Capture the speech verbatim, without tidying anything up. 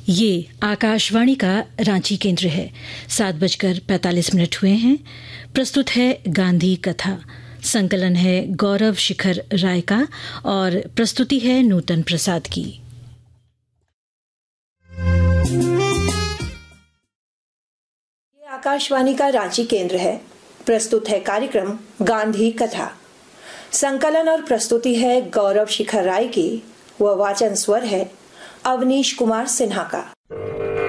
ये आकाशवाणी का रांची केंद्र है। सात बजकर पैंतालीस मिनट हुए हैं। प्रस्तुत है गांधी कथा। संकलन है गौरव शिखर राय का और प्रस्तुति है नूतन प्रसाद की। ये आकाशवाणी का रांची केंद्र है। प्रस्तुत है कार्यक्रम गांधी कथा। संकलन और प्रस्तुति है गौरव शिखर राय की व वाचन स्वर है अवनीश कुमार सिन्हा का।